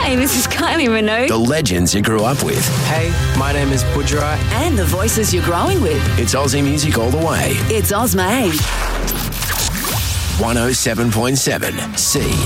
Hey, this is Kylie Minogue. The legends you grew up with. Hey, my name is Budra. And the voices you're growing with. It's Aussie music all the way. It's Ozmade. 107.7 C.